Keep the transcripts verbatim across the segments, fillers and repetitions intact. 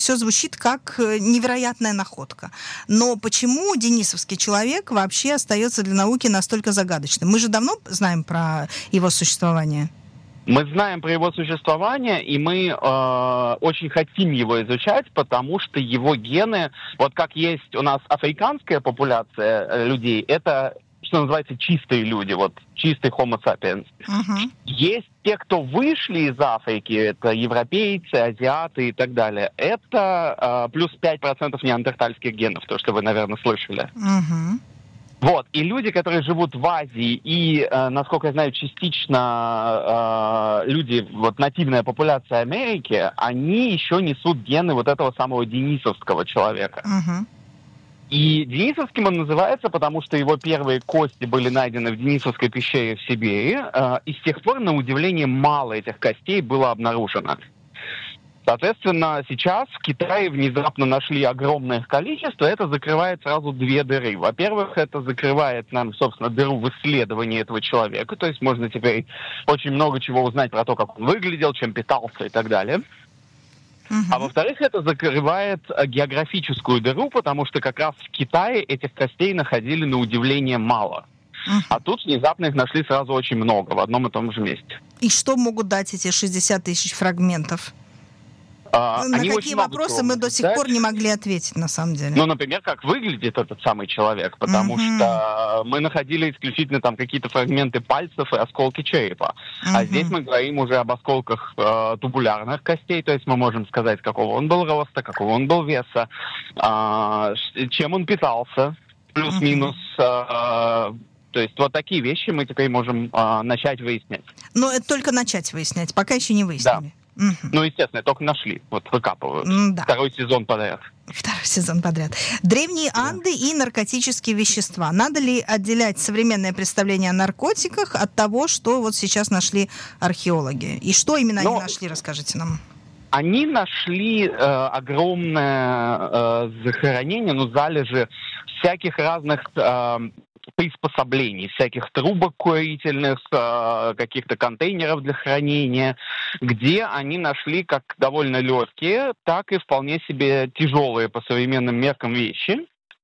все звучит как невероятная находка. Но почему денисовский человек вообще остается для науки настолько загадочным? Мы же давно знаем про его существование. Мы знаем про его существование, и мы э, очень хотим его изучать, потому что его гены, вот как есть у нас африканская популяция э, людей, это, что называется, чистые люди, вот чистый Homo sapiens. Uh-huh. Есть те, кто вышли из Африки, это европейцы, азиаты и так далее. Это э, плюс пять процентов неандертальских генов, то, что вы, наверное, слышали. Uh-huh. Вот, и люди, которые живут в Азии, и, э, насколько я знаю, частично э, люди, вот нативная популяция Америки, они еще несут гены вот этого самого денисовского человека. Uh-huh. И денисовским он называется, потому что его первые кости были найдены в Денисовской пещере в Сибири, э, и с тех пор, на удивление, мало этих костей было обнаружено. Соответственно, сейчас в Китае внезапно нашли огромное количество. Это закрывает сразу две дыры. Во-первых, это закрывает нам, собственно, дыру в исследовании этого человека. То есть можно теперь очень много чего узнать про то, как он выглядел, чем питался и так далее. Uh-huh. А во-вторых, это закрывает географическую дыру, потому что как раз в Китае этих костей находили на удивление мало. Uh-huh. А тут внезапно их нашли сразу очень много в одном и том же месте. И что могут дать эти шестьдесят тысяч фрагментов? А, на какие вопросы мы до сих дать. пор не могли ответить, на самом деле? Ну, например, как выглядит этот самый человек, потому uh-huh. что мы находили исключительно там какие-то фрагменты пальцев и осколки черепа. Uh-huh. А здесь мы говорим уже об осколках э, тубулярных костей, то есть мы можем сказать, какого он был роста, какого он был веса, э, чем он питался, плюс-минус. Uh-huh. Э, то есть вот такие вещи мы теперь можем э, начать выяснять. Но это только начать выяснять, пока еще не выяснили. Да. Угу. Ну, естественно, только нашли. Вот выкапывают. Да. Второй сезон подряд. Второй сезон подряд. Древние да. Анды и наркотические вещества. Надо ли отделять современное представление о наркотиках от того, что вот сейчас нашли археологи? И что именно Но... они нашли, расскажите нам. Они нашли э, огромное э, захоронение, ну, залежи всяких разных... Э, приспособлений, всяких трубок курительных, э, каких-то контейнеров для хранения, где они нашли как довольно легкие, так и вполне себе тяжелые по современным меркам вещи,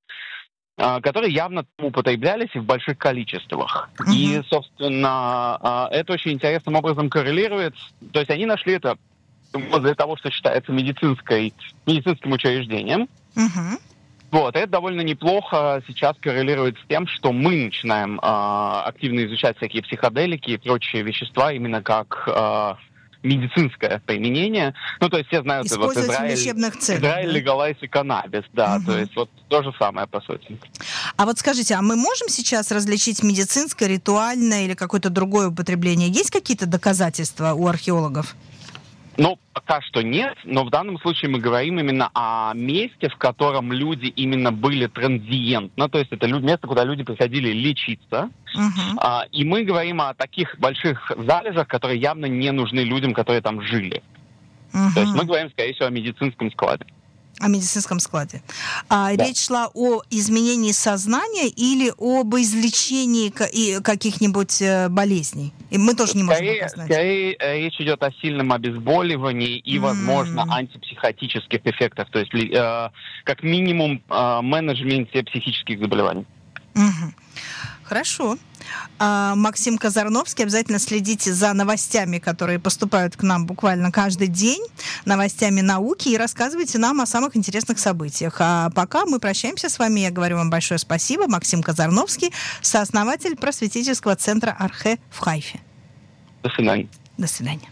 э, которые явно употреблялись в больших количествах. Uh-huh. И, собственно, э, это очень интересным образом коррелирует. То есть они нашли это возле того, что считается медицинской, медицинским учреждением. Uh-huh. Вот, это довольно неплохо сейчас коррелирует с тем, что мы начинаем э, активно изучать всякие психоделики и прочие вещества именно как э, медицинское применение. Ну, то есть все знают, вот Израиль, Израиль легалайзит каннабис, да, угу. То есть вот то же самое, по сути. А вот скажите, а мы можем сейчас различить медицинское, ритуальное или какое-то другое употребление? Есть какие-то доказательства у археологов? Ну, пока что нет, но в данном случае мы говорим именно о месте, в котором люди именно были транзиентно, то есть это место, куда люди приходили лечиться. Uh-huh. А, и мы говорим о таких больших залежах, которые явно не нужны людям, которые там жили. Uh-huh. То есть мы говорим, скорее всего, о медицинском складе. О медицинском складе. А, да. Речь шла о изменении сознания или об излечении каких-нибудь болезней? И мы тоже не скорее, можем пока знать. Скорее речь идет о сильном обезболивании и, mm. возможно, антипсихотических эффектах. То есть, э, как минимум, э, менеджменте психических заболеваний. Mm-hmm. Хорошо. А, Максим Казарновский, обязательно следите за новостями, которые поступают к нам буквально каждый день, новостями науки, и рассказывайте нам о самых интересных событиях. А пока мы прощаемся с вами. Я говорю вам большое спасибо. Максим Казарновский, сооснователь просветительского центра Архе в Хайфе. До свидания. До свидания.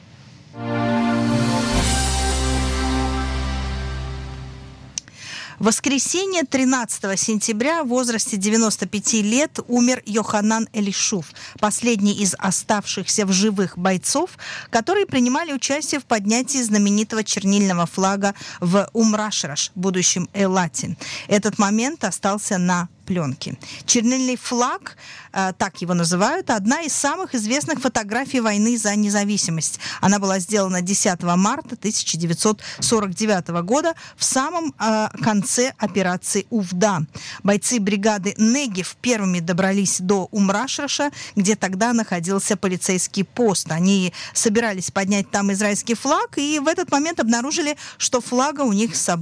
В воскресенье тринадцатого сентября в возрасте девяноста пяти лет умер Йоханан Элишув, последний из оставшихся в живых бойцов, которые принимали участие в поднятии знаменитого чернильного флага в Ум-Рашраш, будущем Элате. Этот момент остался на пленки. Чернильный флаг, э, так его называют, одна из самых известных фотографий войны за независимость. Она была сделана десятого марта тысяча девятьсот сорок девятого года в самом э, конце операции Увда. Бойцы бригады Негев первыми добрались до Ум-Рашраша, где тогда находился полицейский пост. Они собирались поднять там израильский флаг, и в этот момент обнаружили, что флага у них с собой